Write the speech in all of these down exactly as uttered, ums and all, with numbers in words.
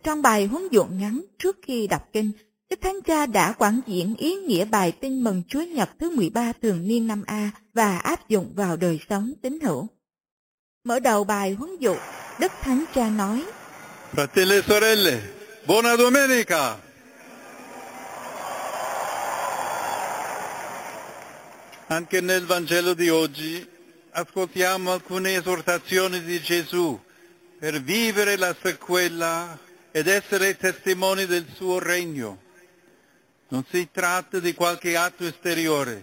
trong bài huấn dụ ngắn trước khi đọc kinh, Đức Thánh Cha đã quảng diễn ý nghĩa bài tin mừng Chúa Nhật thứ mười ba thường niên năm A và áp dụng vào đời sống tín hữu. Mở đầu bài huấn dụ, Đức Thánh Cha nói: Fratelli e sorelle, buona domenica! Anche nel Vangelo di oggi ascoltiamo alcune esortazioni di Gesù per vivere la sequela ed essere testimoni del suo regno. Non si tratta di qualche atto esteriore,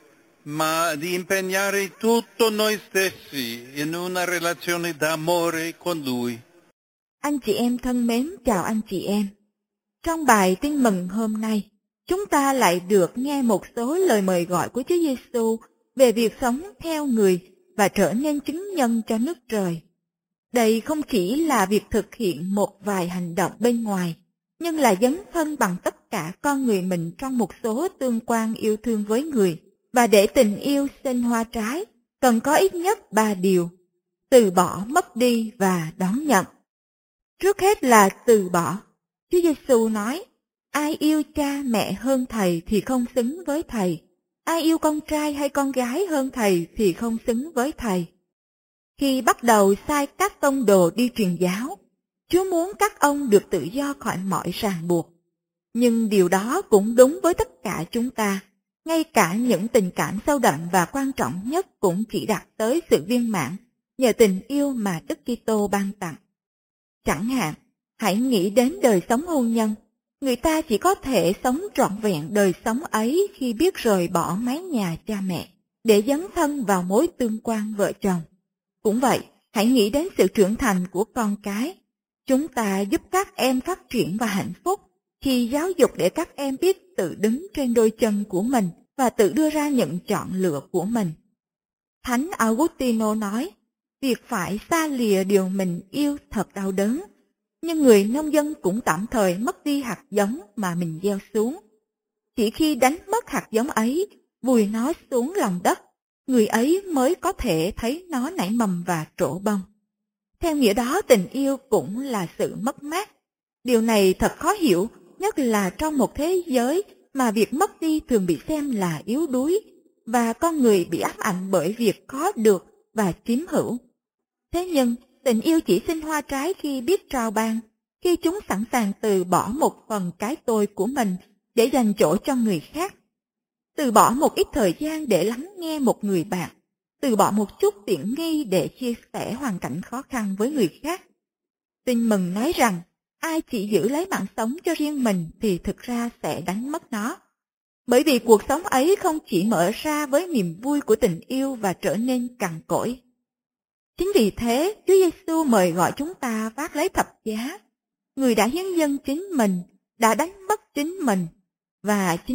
ma di impegnare tutto noi stessi in una relazione d'amore con Lui. Anh chị em thân mến, chào anh chị em. Trong bài tin mừng hôm nay, chúng ta lại được nghe một số lời mời gọi của Chúa Giêsu về việc sống theo người và trở nên chứng nhân cho nước trời. Đây không chỉ là việc thực hiện một vài hành động bên ngoài, nhưng là dấn thân bằng tất cả con người mình trong một số tương quan yêu thương với người. Và để tình yêu sinh hoa trái, cần có ít nhất ba điều: từ bỏ, mất đi và đón nhận. Trước hết là từ bỏ. Chúa Giêsu nói: ai yêu cha mẹ hơn thầy thì không xứng với thầy. Ai yêu con trai hay con gái hơn thầy thì không xứng với thầy. Khi bắt đầu sai các tông đồ đi truyền giáo, Chúa muốn các ông được tự do khỏi mọi ràng buộc. Nhưng điều đó cũng đúng với tất cả chúng ta. Ngay cả những tình cảm sâu đậm và quan trọng nhất cũng chỉ đạt tới sự viên mãn nhờ tình yêu mà Đức Kitô ban tặng. Chẳng hạn, hãy nghĩ đến đời sống hôn nhân. Người ta chỉ có thể sống trọn vẹn đời sống ấy khi biết rời bỏ mái nhà cha mẹ để dấn thân vào mối tương quan vợ chồng. Cũng vậy, hãy nghĩ đến sự trưởng thành của con cái. Chúng ta giúp các em phát triển và hạnh phúc khi giáo dục để các em biết tự đứng trên đôi chân của mình và tự đưa ra những chọn lựa của mình. Thánh Augustino nói, việc phải xa lìa điều mình yêu thật đau đớn, nhưng người nông dân cũng tạm thời mất đi hạt giống mà mình gieo xuống. Chỉ khi đánh mất hạt giống ấy, vùi nó xuống lòng đất, người ấy mới có thể thấy nó nảy mầm và trổ bông. Theo nghĩa đó, tình yêu cũng là sự mất mát. Điều này thật khó hiểu, nhất là trong một thế giới mà việc mất đi thường bị xem là yếu đuối, và con người bị ám ảnh bởi việc có được và chiếm hữu. Thế nhưng, tình yêu chỉ sinh hoa trái khi biết trao ban, khi chúng sẵn sàng từ bỏ một phần cái tôi của mình để dành chỗ cho người khác. Từ bỏ một ít thời gian để lắng nghe một người bạn, từ bỏ một chút tiện nghi để chia sẻ hoàn cảnh khó khăn với người khác. Tin mừng nói rằng, ai chỉ giữ lấy mạng sống cho riêng mình thì thực ra sẽ đánh mất nó. Bởi vì cuộc sống ấy không chỉ mở ra với niềm vui của tình yêu và trở nên cằn cỗi. Chính vì thế, Chúa Giêsu mời gọi chúng ta vác lấy thập giá. Người đã hiến dâng chính mình, đã đánh mất chính mình, và chính